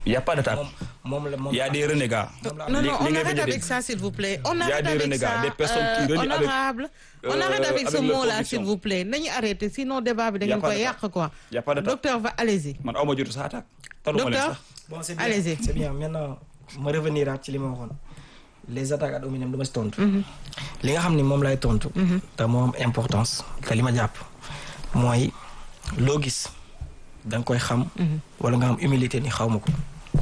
Il y a pas d'attaque. Il y a des renégats. Non, on arrête avec ça, s'il vous plaît. On arrête avec ça. Des personnes qui renient honorable. On arrête avec ce mot-là, s'il vous plaît. Nañu arrêter, sinon débat bi da ngeen koy yàq quoi. Il y a pas d'attaque. Docteur, allez-y. Man awma jotu sa attaque. Docteur, bon, c'est bien. allez-y. C'est bien. Maintenant, ma revenir ci li ma waxoon. Les attaques ad hominem dama si tontu. Li nga xam ni moom lay tontu. te moo am importance. te li ma jàpp mooy loo gis da nga koy xam. wala nga am humilité ni xaw ma ko.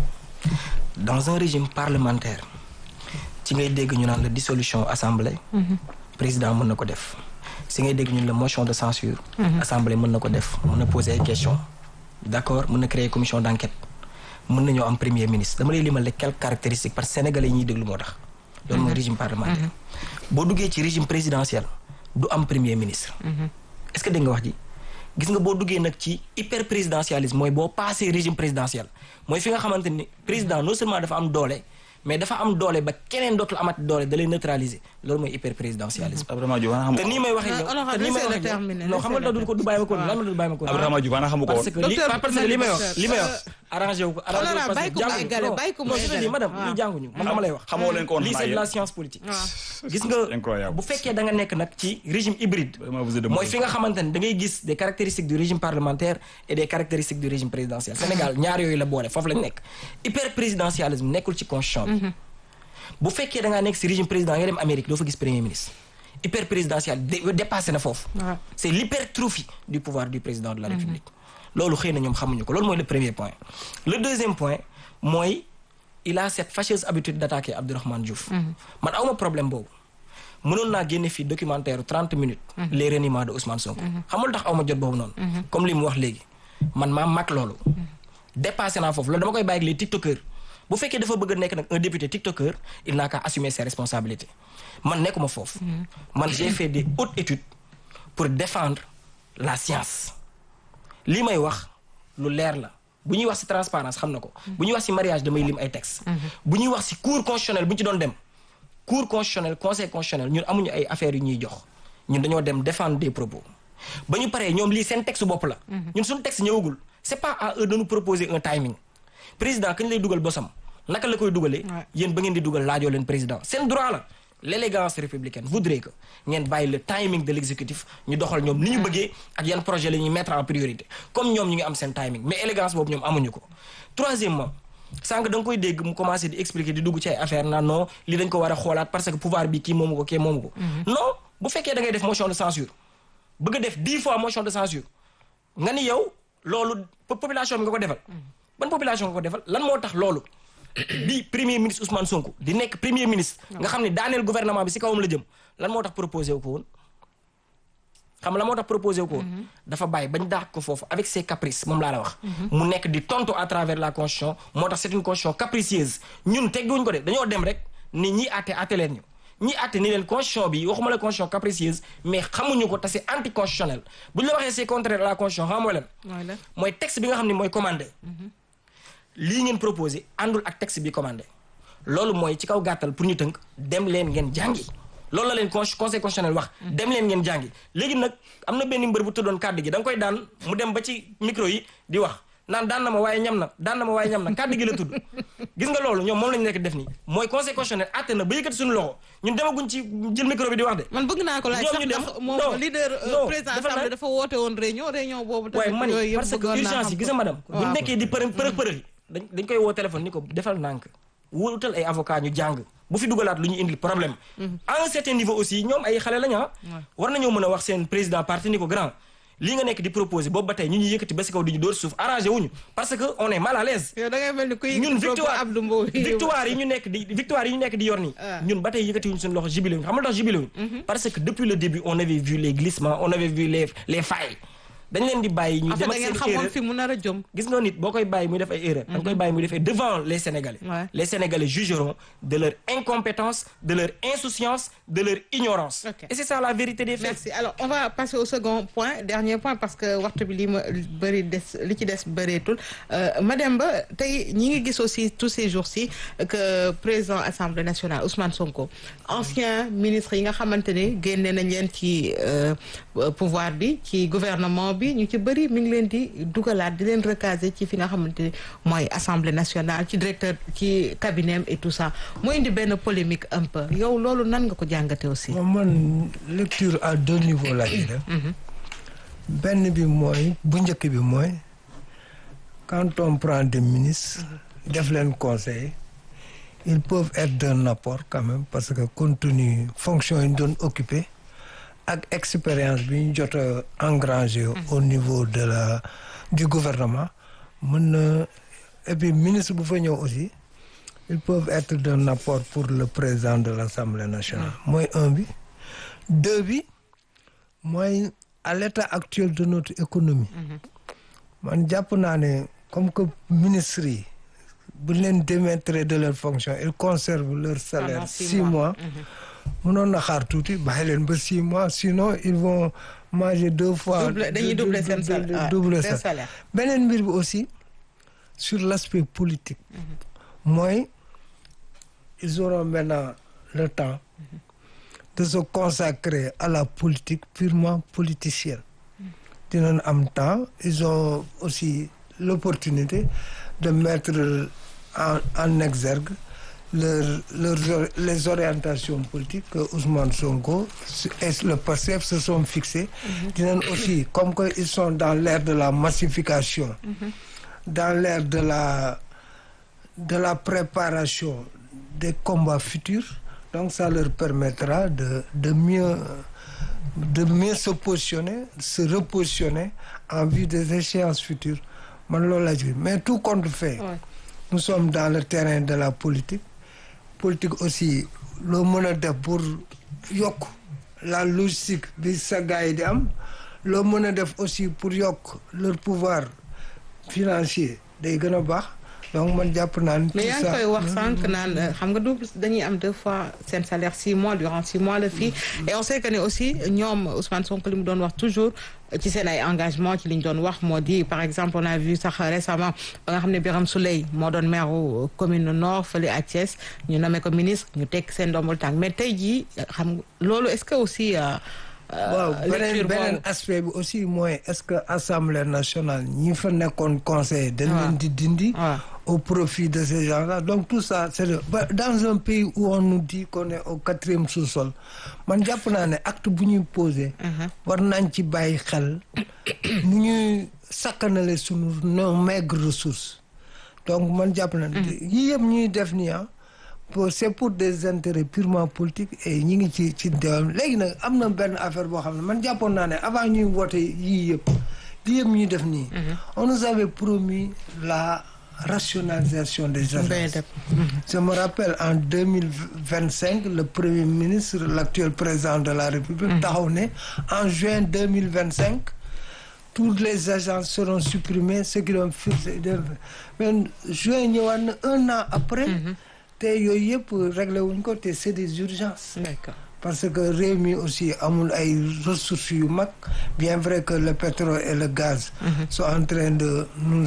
Dans un régime parlementaire ci ngay dégg ñu naan la dissolution assemblée. président mën na ko def. si ngay dégg ñu la motion de censure. assemblée mën na ko def mën na poser ay questions. d'accord mën na créer commission d'enquête. mën nañoo am premier ministre dama lay limal quelques caractéristiques parce que sénégalais yi ñuy déglu moo tax. loolu mooy régime parlementaire. boo duggee ci régime présidentiel du am premier ministre. est-ce que dégg nga wax ji. gis nga boo duggee nag ci hyper présidentialisme mooy boo passé régime présidentiel mooy fi nga xamante ni président non seulement dafa am doole mais dafa am doole ba keneen dootul amati doole da lay neutraliser loolu mooy hyper présidentialisme. te nii may waxee non xam nga du bàyyi ma ko lan du bàyyi ma ko. Abrahama Diouf xamu ko woon. parce que li may wax arrangé wu ko. bàyyi ko madame lii jànguñu man dama lay wax. xamoo leen ko woon lii c'est de la science politique. gis nga bu fekkee da nga nekk nag ci régime hybride. mooy fi nga xamante ne da ngay gis des caractéristiques du régime parlementaire et des caractéristiques du régime présidentiel. Sénégal ñaar yooyu la boole foofu lañ nekk. hyper présidentialisme nekkul ci constitution bi. bu fekkee da ngaa nekk si régime président nga dem Amérique doo fa gis premier ministre. hyper présidentiel dépassé na foofu. c'est l'hypertrophie du pouvoir du président de la République. loolu xëy na ñoom xamuñu ko loolu mooy le premier point. le deuxième point mooy il a cette fâcheuse habitude d'attaquer Abdourahmane Diouf. man awma problème boobu. mënoon naa génne fii documentaire 30 minutes. les reniements de Ousmane Sonko. xamul tax awma jot boobu noonu. comme li mu wax léegi man maa mag loolu. dépassé naa foofu loolu dama koy bàyyi ak les tiktokers. bu fekkee dafa bëgg a nekk nag un député tiktoker il n'a qu'à assumer ses responsabilités man nekkuma foofu. man j'ai fait des hautes études pour défendre la science. lii may wax lu leer la bu ñuy wax ci transparence xam na ko. bu ñuy wax ci mariage damay lim ay textes. bu ñuy wax ci cour constitutionnel bu ñu ci doon dem. cour constitutionnel conseil constitutionnel ñun amuñu ay affaires yu ñuy jox ñun dañoo dem défendre des propos. ba ñu paree ñoom lii seen texte bopp la. ñun suñu texte ñëwagul c'est pas à eux de nous proposer un timing. président kañ lay dugal bosam naka la koy dugalee. yéen ba ngeen di dugal laajoo leen président seen droit la. l'élégance républicaine voudrait que ngeen bàyyi le timing de l'exécutif ñu doxal ñoom ni ñu bëggee ak yan projet la ñuy mettre en priorité comme ñoom ñu ngi am seen timing mais élégance boobu ñoom amuñu ko. troisièmement sànq da nga koy dégg mu commencé di expliquer di dugg ci ay affaire naan non li dañ ko war a xoolaat parce que pouvoir bi kii moomu ko kii moomu ko. non bu fekkee da ngay def motion de censure bëgg a def 10 fois motion de censure nga ni yow loolu population bi nga ko defal. ban population nga ko defal lan moo tax loolu. bi premier ministre Ousmane Sonko di nekk premier ministre. nga xam ne daaneel gouvernement bi ci kawam la jëm lan moo tax proposé wu ko woon. xam la moo tax proposé wu ko woon. dafa bàyyi bañ daax ko foofu avec ses caprices moom laa la wax. mu nekk di tontu à travers la constitution moo tax c'est une constitution capricieuse ñun tegguñ ko de dañoo dem rek ni ñii àtte leen ñu. ñii àtte ni leen constitution bi waxuma la constitution capricieuse mais xamuñu ko te c'est anticonstitutionnel bu ñu la waxee c'est contraire à la constitution xam nga leen. mooy texte bi nga xam ne mooy commandé. lii ngeen proposé àndul ak texte bi commandé loolu mooy ci kaw gàttal pour ñu tënk dem leen ngeen jàngi loolu la leen conseil constitutionnel wax dem leen ngeen jàngi léegi nag am na benn mbër bu tëddoon kàddu gi da nga koy daan mu dem ba ci micro yi di wax naan daan na ma waaye ñam na kàddu gi la tudd gis nga loolu ñoom moom lañu nekk def nii mooy conseil constitutionnel àtte na ba yëkkati suñu loxo ñun demaguñ ci jël micro bi di wax de. man bëgg naa ko laaj sax ndax moom leader président assemblée dafa woote woon réunion boobu. waaye man parce que urgence yi gis nga madame bu nekkee di përëx dañ koy woo téléphone ni ko defal nànk wutal ay avocat ñu jàng bu fi dugalaat lu ñu indil problème à un certain niveau aussi ñoom ay xale lañu war nañoo mën a wax seen président parti ni ko grand lii nga nekk di proposer boobu ba tey ñu ñuy yëkkati ba si kaw di ñu dóor suuf arrangé wuñu parce que on est mal à l'aise ñun victoire yi ñu nekk di yor nii ñun ba tey yëkkati wuñu suñu loxo jubilé wuñu xam nga tax jubilé wuñu parce que depuis le début on avait vu les glissements on avait vu les failles dañ leen di bàyyi ñuy dem ak seen erreur fi mu nar a jëm gis nga nit boo koy bàyyi muy def ay erreur da nga koy bàyyi muy def devant les Sénégalais les Sénégalais jugeront de leur incompétence de leur insouciance de leur ignorance et c'est ça la vérité des faits. Merci. Alors on va passer au second point dernier point parce que waxtu bi li ci des bëreetul Mademba tey ñi ngi gis aussi tous ces jours-ci que président Assemblée nationale Ousmane Sonko ancien ministre yi nga xamante ni génne nañ leen ci pouvoir bi ci gouvernement bi ñu ci bëri mi ngi leen di dugalaat di leen recaser ci fi nga xamante ni mooy assemblée nationale ci directeur ci cabinet et tout ça moo indi benn polémique un peu yow loolu nan nga ko jàngate aussi. man lecture à 2 niveaux la ñuy def. benn bi mooy bu njëkk bi mooy quand on prend des ministres. def leen conseil. ils peuvent être d'un apport quand même parce que compte tenu fonction yi ñu doon occupé ak expérience bi ñu jot a engrangé au niveau du gouvernement mën na et puis ministre bu fa ñëw aussi ils peuvent être d'un apport pour le président de l'Assemblée nationale mooy 1 bi 2 bi mooy à l'état actuel de notre économie man jàpp naa ne comme que ministres yi bu leen démettre de leur fonction ils conservent leur salaire 6 mois mënoon na xaar tuuti bàyyi leen ba 6 mois sinon ils vont manger 2 fois dañuy doubler seen salaire beneen mbir bi aussi sur l'aspect politique mooy ils auront maintenant le temps de se consacrer à la politique purement politicienne dinañ am temps ils ont aussi l'opportunité de mettre en exergue les orientations politiques que Ousmane Sonko et le PASTEF se sont fixées. Dinañ aussi comme que ils sont dans l'ère de la massification. Dans l'ère de la préparation des combats futurs. Donc ça leur permettra de mieux se positionner, se repositionner en vue des échéances futures. Man loolu la ji mais tout compte fait. Nous sommes dans le terrain de la politique aussi loo mën a def pour yokk la logistique bi sa gars yi di am loo mën a def aussi pour yokk leur pouvoir financier day gën a baax donc man jàpp naa ne. mais yaa ngi koy wax sànq naan xam nga dañuy am 2 fois seen salaire 6 mois durant 6 mois la fii et on sait que ne aussi ñoom Ousmane Sonko li mu doon wax toujours ci seen ay engagement ci li ñu doon wax moo di par exemple on a vu sax récemment ba nga xam ne Birame Souleye moo doon maire commune nord fële à Thiès ñu nommé ko ministre ñu teg seen ndombal tànk mais tey jii xam nga loolu est-ce que aussi. waaw beneen aspect bi aussi mooy est-ce que assemblée nationale ñi fa nekkoon conseil dañ leen di dindi au profit de ces gens-là donc tout ça c'est dans un pays où on nous dit qu'on est au 4e sous-sol man jàpp naa ne acte bu ñuy posé war nañ ci bàyyi xel nu ñuy sakkanale sunu nos maigres ressources donc man jàpp naa ne yii yëpp ñuy def nii c'est pour des intérêts purement politiques et ñi ngi ci léegi nag am na benn affaire boo xam ne man jàppoon naa ne avant ñuy woote yii yëpp ñuy def nii on nous avait promis la rationalisation des agences. Je me rappelle en 2025 le premier ministre l'actuel président de la République taxaw ne en juin 2025 toutes les agences seront supprimées ce qui doon fixé mais juin ñëwaat na 1 an après te yooyu yëpp réglé wuñ ko te c'est des urgences. D'accord. Parce que réew mi aussi amul ay ressources yu mag bien vrai que le pétrole et le gaz sont en train de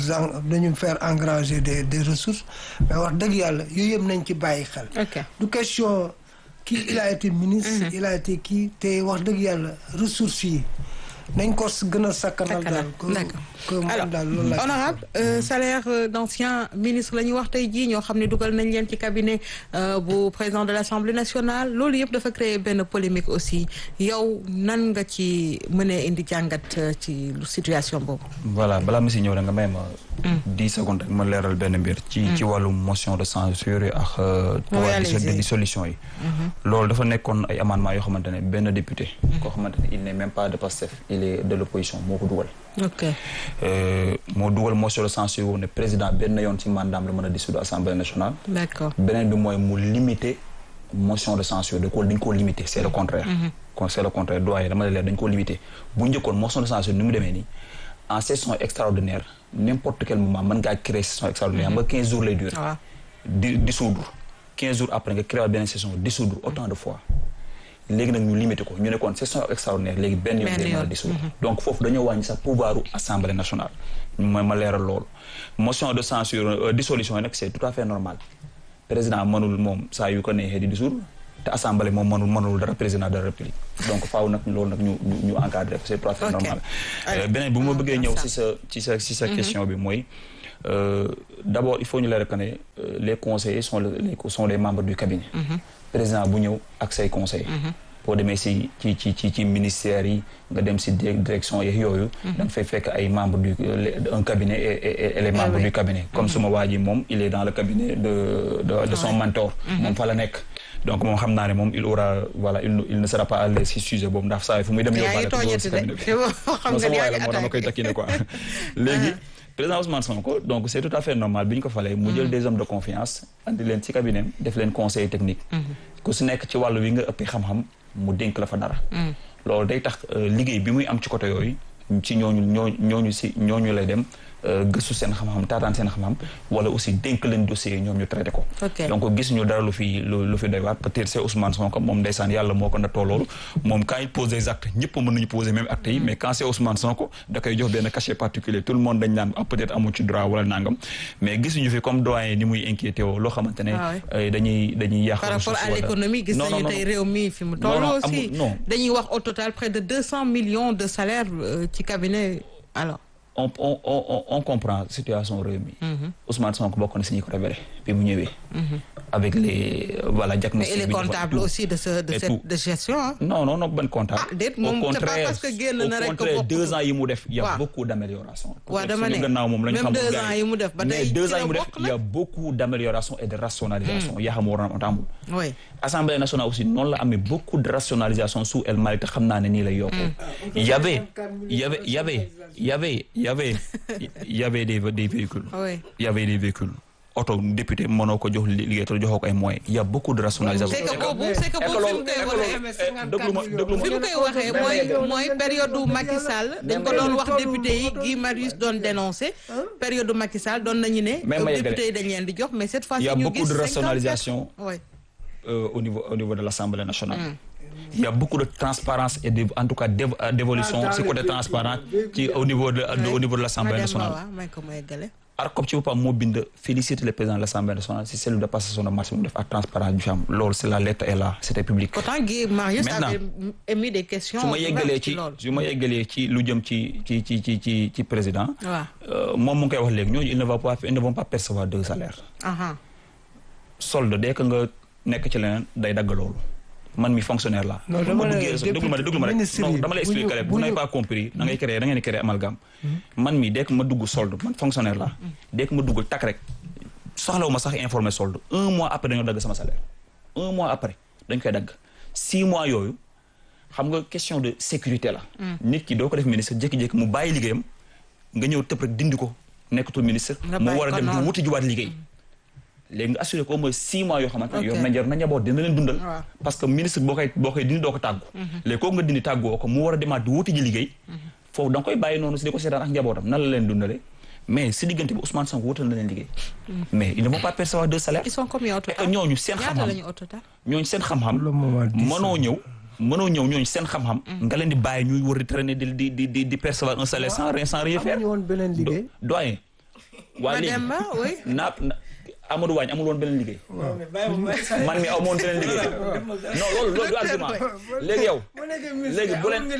ñu faire engranger des ressources mais wax dëgg yàlla yooyu yëpp nañ ci bàyyi xel. du question kii il a été ministre il a été kii te wax dëgg yàlla ressources yi nañ ko gën a sakkanal daal alors honorable salaire d'ancien ministre la ñuy wax tey jii ñoo xam ne dugal nañ leen ci cabinet bu président de l'Assemblée nationale loolu yëpp dafa créer benn polémique aussi yow nan nga ci mënee indi jàngat ci situation boobu. voilà balaa ma si ñëw rek nga may ma 10 secondes rek ma leeral benn mbir ci wàllu motion de censure ak pouvoir de dissolution yi loolu dafa nekkoon ay amendement yoo xamante ne benn député koo xamante ne il n'est même pas de Pastef il est de l'opposition moo ko dugal moo dugal motion de censure wu ne président benn yoon ci mandaam la mën a dissoudre assemblée nationale. D'accord. beneen bi mooy mu limiter motion de censure dañ koo limiter c'est le contraire. c'est le contraire doyen dama leer dañ koo limiter bu njëkkoon motion de censure ni mu demee nii en session extraordinaire n'importe quel moment mën ngaa créer session extraordinaire ba 15 jours lay durer. dissoudre 15 jours après nga créer benn session dissoudre autant de fois. léegi nag ñu limité ko ñu nekkoon session extraordinaire léegi benn yoon ngay mën a dissoudre donc foofu dañoo wàññi sax pouvoiru assemblée nationale ma leeral loolu motion de censure dissolution yi nag c'est tout à fait normal président mënul moom saa yu ko neexee di dissoudre te assemblée moom mënul dara président de la république donc faaw nag loolu nag ñu encadré c'est tout à fait normal. beneen bu ma bëggee ñëw ci sa question bi mooy d'abord il faut ñu leeral que ne les conseillers sont les membres du cabinet. président bu ñëw ak say conseillers. boo demee ci ministères yi nga dem si direction yeeg yooyu. da nga fay fekk ay membres un cabinet et les membres du cabinet. comme suma waa ji moom il est dans le cabinet de son mentor. moom fa la nekk. donc moom xam naa ne moom il aura voilà il ne sera pas à l'aise si sujet boobu ndax saa yi fu muy dem yóbbaale ko si cabinet bi non sama waay la moo dama koy takkine quoi léegi président Ousmane Sonko donc c'est tout à fait normal bi ñu ko falee mu jël des hommes de confiance andi leen ci cabinet def leen conseil technique ku si nekk ci wàllu wi nga ëppee xam-xam mu dénk la fa dara loolu day tax liggéey bi muy am ci côté yooyu ci ñooñu lay dem gëstu seen xam-xam taataan seen xam-xam wala aussi dénk leen dossier ñoom ñu traité ko donc gis ñu dara lu fi doy waar peut-être c'est Ousmane Sonko moom ndeysaan yàlla moo ko nattoo loolu moom quand il pose des actes ñëpp mën nañu poser même actes yi mais quand c'est Ousmane Sonko da koy jox benn cachet particulier tout le monde dañ naan peut-être amu ci droit wala nangam mais gisuñu fi comme doyen ni muy inquiété woo loo xamante ne dañuy yàq par rapport à l'économie gis nañu tey réew mi fi mu toll aussi dañuy wax au total près de 200 millions de salaires ci cabinet alors on comprend situation réew mi. Ousmane Sonko bokk na si ñi ko révélé bi mu ñëwee. avec les voilà diagnostic. mais il est comptable aussi de cette gestion ah. non ban comptable. déet moom c'est pas parce que génn na rek ko bokk 2 ans yi mu def. y a beaucoup d'amélioration. waaw dama ne gannaaw moom la ñu xam. même 2 ans yi mu def ba tey mais 2 ans yi mu def y a beaucoup d'amélioration et de rationalisation. yaa xam waroon na amul. oui Assemblée nationale aussi noonu la amee beaucoup de rationalisation sous El Malick te xam naa ne nii lay yokku. y avait des véhicules. Oui. Il y avait des véhicules. Auto député mënoo ko jox liggéey te joxoo ko ay moyens. Il y a beaucoup de rationalisation. c'est que boobu fi mu koy waxee mooy période Macky Sall dañ ko doon wax député yi Guy Marius doon dénoncer période Macky Sall doon nañu ne député yi dañ leen di jox mais cette fois-ci il y a beaucoup de rationalisation au niveau de l'Assemblée nationale. Il y a beaucoup de transparence et en tout cas d'évolution ci côté transparence ci au niveau de l'Assemblée nationale. ARCOP ci boppam moo bind féliciter le président de l'Assemblée nationale si cellule de passation de marché mu def ak transparence bi fi am loolu c'est la lettre est là c'était public. Pourtant Guy Marius avait émis des questions. su ma yeggalee ci lu jëm ci président. moom mu ngi koy wax léegi ñooñu ils ne vont pas percevoir 2 salaires. solde dès que nga nekk ci leneen day dagg loolu. man mi fonctionnaire la. non dama lay expliquer rek vous n'avez pas compris da ngeen créer amalgame. man mi dès que ma dugg solde man fonctionnaire la. dès que ma dugg tak rek soxlawu ma sax informer solde 1 mois après dañoo dagg sama salaire 1 mois après dañ koy dagg 6 mois yooyu xam nga question de sécurité la. nit ki doo ko def ministre jékki-jékki mu bàyyi liggéeyam nga ñëw tëb rek dindi ko nekkatul ministre. mu war a dem di wuti juwaat liggéey. léegi nga assuré ko au moins 6 mois yoo xamante ne yow na njaboot dina leen dundal. parce que ministre boo koy dindi doo ko tàggu. léegi kooku nga dindi tàggoo ko mu war a demaat di wuti ji liggéey. foofu da nga koy bàyyi noonu si di ko seetaan ak njabootam nan la leen dundale mais si diggante bi Ousmane Sonko wutal na leen liggéey. mais ils ne vont pas percevoir 2 salaires. ils sont combien au total ñooñu seen xam-xam mënoo ñëw ñooñu seen xam-xam. nga leen di bàyyi ñuy war di traîner di percevoir un salaire sans rien faire. amuñu woon beneen liggéey. doyen. waa léegi Amadou Wagne amul woon beneen liggéey. man mi amoon beneen liggéey. non loolu du argument. léegi yow. léegi bu leen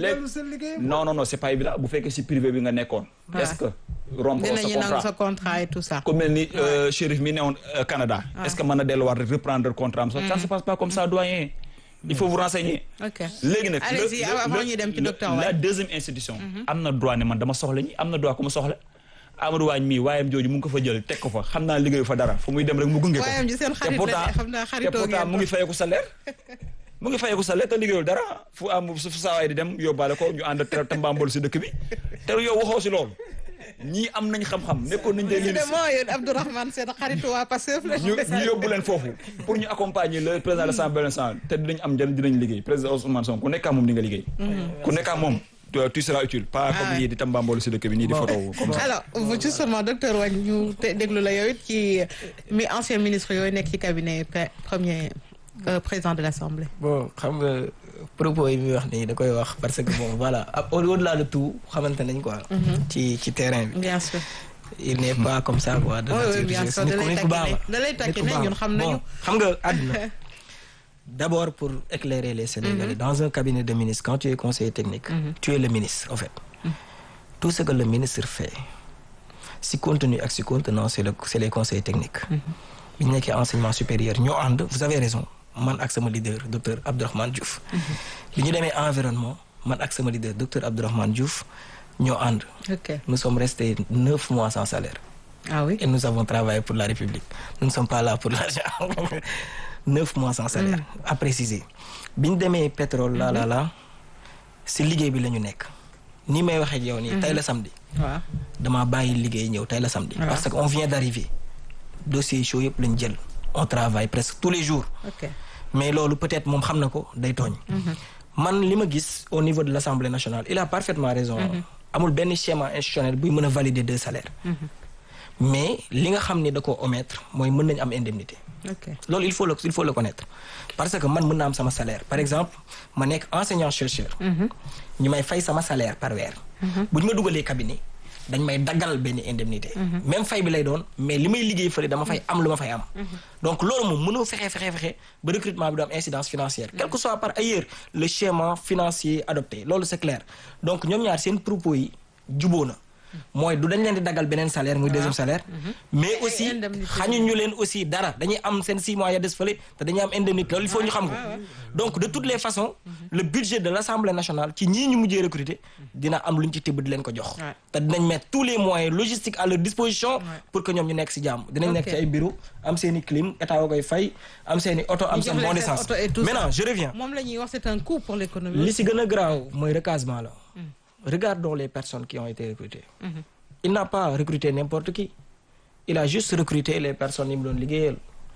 non c'est pas évident bu fekkee si privé bi nga nekkoon. est-ce que rompre sa contrat et tout ça. comme mel ni Chérif mi newoon Canada. est-ce que mën na delluwaat reprendre contrat am. ça ne se passe pas comme ça doyen. il faut vous renseigner. léegi nag allez-y avant ñuy dem ci docteur la deuxième institution. am na droit ne man dama soxla ñi am na droit ku ma soxla. Amadou Wagne mii waayam jooju mu ngi ko fa jël teg ko fa xam naa liggéeyu fa dara fu muy dem rek mu gunge ko. waayam ji seen xarit la xam naa xaritoo ngeen te pourtant mu ngi fayeeku salaire te liggéeyul dara fu saa waay di dem yóbbaale ko ñu ànd tambaambol si dëkk bi te yow waxoo si loolu ñii am nañ xam-xam nekkoon nañ de yéen Abdourahmane seen xaritu waa Pastef la ñu yóbbu leen foofu pour ñu accompagner le président de l'Assemblée nationale te dinañ am njëriñ dinañ liggéey président Ousmane Sonko ku nekkaa moom di nga liggéey ku nekkaa moom tu seras utile pas comme lii di tambambolu si dëkk bi nii di photo comme ça. alors justement docteur Wagne ñu déglu la yow it ci ancien ministre yooyu nekk ci cabinet premier président de l'Assemblée. bon xam nga propos yi muy wax nii da koy wax parce que bon voilà au-delà de tout xamante nañ quoi. ci terrain bi. bien sûr. il n'est pas comme ça quoi. oui bien sûr da lay taquiner ñun xam nañu. xam nga àdduna D'abord, pour éclairer les Sénégalais, dans un cabinet de ministre, quand tu es conseiller technique, tu es le ministre, en fait. Tout ce que le ministre fait, si contenu et si contenant, c'est les conseils techniques. Il n'y a qu'enseignement supérieur. Vous avez raison. Man ak sama leader, Dr Abdourahmane Diouf. Bi ñu demee environnement, man ak sama leader, Dr Abdourahmane Diouf, ñoo ànd. Nous sommes restés 9 mois sans salaire. Ah oui? Et nous avons travaillé pour la République. Nous ne sommes pas là pour l'argent. 9 mois sans salaire, à préciser. Bi ñu demee pétrole, si liggéey bi la ñu nekk. Ni may waxee ak yow nii, tey la samedi. Dama bàyyi liggéey ñëw tey la samedi. Parce qu'on vient d'arriver. Dossier chaud yëpp lañ jël. On travaille presque tous les jours. Mais loolu peut-être moom xam na ko day tooñ. Man li ma gis au niveau de l'Assemblée nationale, il a parfaitement raison. Amul benn schéma institutionnel buy mën a valider 2 salaires. Mais li nga xam ni da koo omettre mooy mën nañu am indemnité. Loolu il faut le connaître. Parce que man mën naa am sama salaire. Par exemple, ma nekk enseignant chercheur. ñu may fay sama salaire par weer. bu ñu ma dugalee cabinet dañ may daggal benn indemnité. Même fay bi lay doon mais li may liggéey fële dama fay am lu ma fay am. Donc loolu moom mënoo fexe ba recrutement bi du am incidence financière. Quel que soit par ailleurs le schéma financier adopté loolu c'est clair. Donc ñoom ñaar seen propos yi juboo na. mooy du dañ leen di dagal beneen salaire muy deuxième salaire. mais aussi xañu ñu leen aussi dara dañuy am seen 6 mois ya des fële te dañuy am indemnité loolu il faut ñu xam ko. donc de toutes les façons le budget de l'Assemblée nationale ci ñii ñu mujjee recruter dina am lu ñu ci tibb di leen ko jox. te dinañ mettre tous les moyens logistiques à leur disposition. pour que ñoom ñu nekk ci jàmm. dinañ nekk ci ay bureau am seen i clim état wa koy fay am seen i oto am seen bon essence. maintenant je reviens. moom la ñuy wax c'est un coût pour l'économie. li ci gën a graaw mooy recasement la. Regardons les personnes qui ont été recrutées. Il n'a pas recruté n'importe qui. Il a juste recruté les personnes qui me donnent liggéeyal.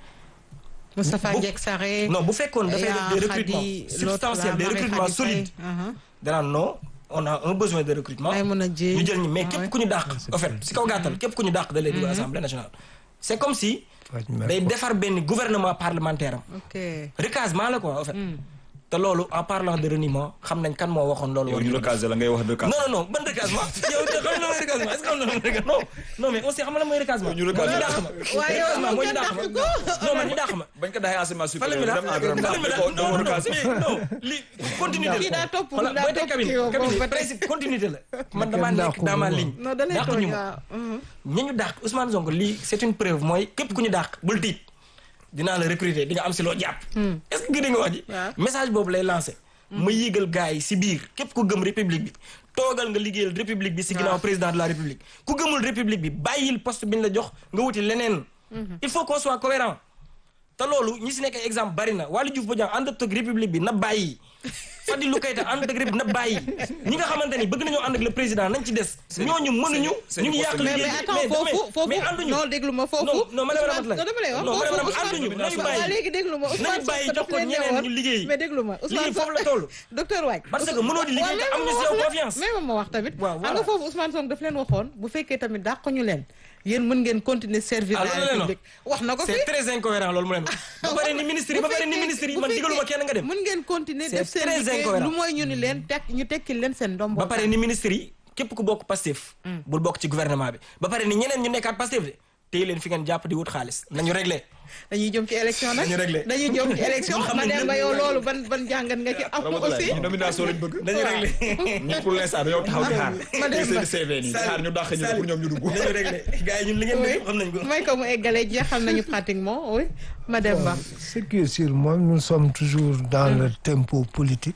Moustapha Ndiek Sarré. Non, bu fekkoon dafay def des recrutements substantiels, des recrutements solides. danaan non on a un besoin de recrutement. ñu jël ñi mais képp ku ñu dàq. en fait si kaw gàttal képp ku ñu dàq da lay dugal Assemblée nationale. C'est comme si day defar benn gouvernement parlementaire am. recasement la quoi en fait. te loolu en parlant de reniement xam nañ kan moo waxoon loolu. yow ñu recasé la ngay wax recasement. non ban recasement. yow de xam nga mooy recasement est-ce que xam nga mooy recasement non mais aussi xam nga mooy recasement. ñu recasé dàq ma. waaye yow mooy ñu dàq ma non man ñu dàq ma. bañ ko daxee enseignement supérieur dem environnement non li continuité la. kii daa topp cabinet principe continuité la. man damaa nekk dans ma ligne. dàq ñu ma ñi ñu dàq Ousmane Sonko lii c'est une preuve mooy képp ku ñu dàq bul tiit. dinaa la recruter di nga am si loo jàpp. est-ce que gën nga wax ji. message boobu lay lancé. ma yéegal gars yi si biir képp ku gëm république bi toogal nga liggéeyal république bi si ginnaaw président de la république. ku gëmul république bi bàyyil poste bi ñu la jox nga wuti leneen. il faut qu'on soit cohérent te loolu ñi si nekk ay exemple bari na Waly Diouf Bodiang ànd ak république bi na bàyyi. Fadilou Keita ànd ak république na bàyyi ñi nga xamante ni bëgg nañoo ànd ak le président nañ ci des. ñooñu mënuñu. ñu ngi yàq liggéey mais attends mais ànduñu non déglu ma foofu. non ma dama lay wax foofu ànduñu nañu bàyyi léegi déglu ma nañu bàyyi jox ko ñeneen ñu liggéey. mais déglu ma lii foofu la toll. docteur Wathie parce que mënoo di liggéey te am ñu si yow confiance. mais ma wax tamit. xam nga foofu Ousmane Sonko daf leen waxoon bu fekkee tamit dàq ñu leen yéen mën ngeen continuer servir la République wax na ko fi c'est très incohérent loolu mu leen ba pare ni ministre yi man digaluma kenn nga dem mën ngeen continuer def seen liggéey lu mooy ñu ni leen ñu tekkil leen seen ndombo ba pare ni ministre yi képp ku bokk Pastef bul bokk ci gouvernement bi ba pare ni ñeneen ñu nekkaat Pastef de téye leen fi ngeen jàpp di wut xaalis nañu réglé dañuy jëm ci élection nag dañuy jëm ci élection ma dem ba yow loolu ban jàngat nga ci am aussi nomination lañ bëgg dañu réglé ñun pour l'instant dañoo taxaw di xaar ma dem ba seen CV nii xaar ñu dàq ñu pour ñoom ñu dugg dañu réglé gars yi ñun li ngeen def xam nañ ko may ko mu eggalee jeexal nañu pratiquement oui ma dem ba ce qui est sûr moi nous sommes toujours dans le tempo politique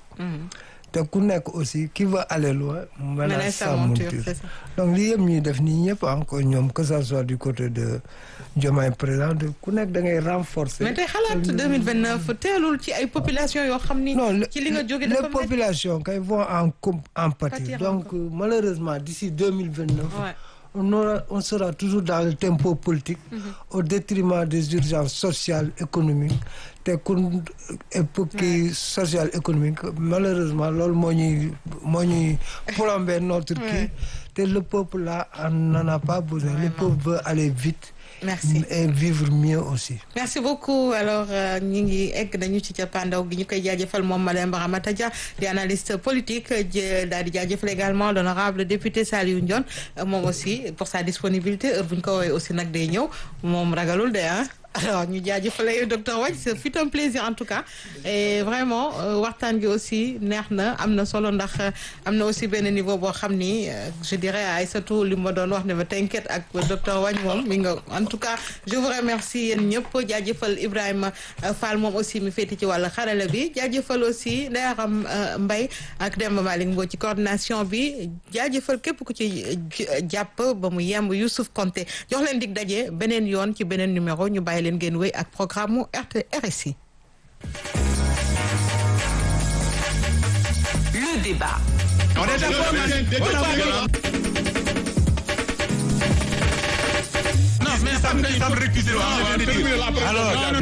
te ku nekk aussi qui va aller loin mène sa monture donc li yëpp ñuy def nii ñëpp encore ñoom que ça soit du côté de Diomaye président ku nekk da ngay renforcer. mais tey xalaat 2029 teelul ci ay population yoo xam ni. ci li nga jóge dafa les populations kay vont en pâtir donc malheureusement d'ici 2029. on sera toujours dans le tempo politique au détriment des urgences sociales économiques te kun époque sociale économique malheureusement loolu moo ñuy plomber notre kii te le peuple là n'en a pas besoin. Le peuple veut aller vite. Merci. Et vivre mieux aussi. Merci beaucoup. Alors ñi ngi egg nañu ci cappaandaw gi ñu koy jaajëfal moom Madame Ramata Dia di analyste politique daal di jaajëfal également l'honorable député Saliou Ndione moom aussi pour sa disponibilité heure bu ñu ko woowee aussi nag day ñëw moom ragalul de alors ñu jaajëfal docteur Wathie ce fut un plaisir en tout cas et vraiment waxtaan gi aussi neex na am na solo ndax am na aussi benn niveau boo xam ni je dirais Aïssatou li ma doon wax ne ma t'inquiète ak docteur Wathie moom mi nga en tout cas je vous remercie yéen ñëpp jaajëfal Ibrahima Fall moom aussi mi féeti ci wàllu xarala bi jaajëfal aussi Ndeye Aram Mbaye ak Demba Malick Mbow ci coordination bi jaajëfal képp ku ci jàpp ba mu yemb Youssouf Konté jox leen dig daje beneen yoon ci beneen numéro ñu bàyyi leen ngeen wéy ak programme mu RSI. Le débat. On est d'accord. Non, mais ça me récuse. Alors.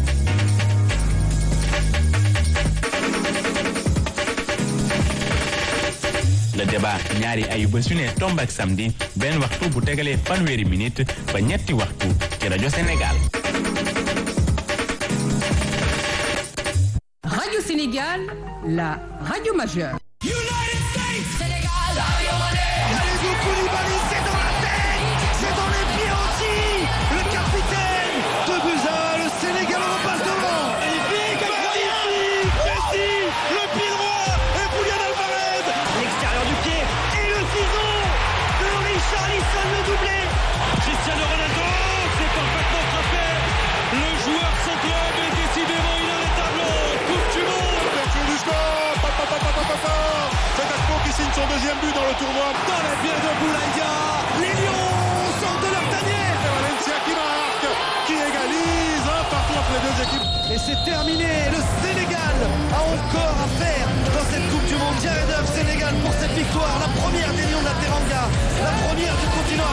Le débat ñaari ayubés yu ne tomb ak samedi benn waxtu bu tegalee fanweeri minute ba ñetti waxtu ci rajo Sénégal. Radio Sénégal, la radio majeure. United States, Sénégal, Kalidou Koulibaly, c'est dans la tête, c'est dans les pieds aussi. Le capitaine, 2-1, le Sénégal en passe devant. Magnifique, magnifique. Messi, le pied droit, et Julián Álvarez. L'extérieur du pied, et le ciseau de Richarlison, le doublé. Cristiano Ronaldo, c'est parfaitement frappé. Le joueur sans club est décidément inarrêtable. Coupe du monde. Ouverture du score. C'est Aspo qui signe son deuxième but dans le tournoi. Dans la pied de Boulaïdia, les Lions sortent de leur tanière. Et Valencia qui marque, qui égalise un partout entre les deux équipes. Et c'est terminé. Le Sénégal a encore à faire dans cette Coupe du Monde. Jared Huff, Sénégal pour cette victoire, la première des Lions de la Teranga, la première du continent.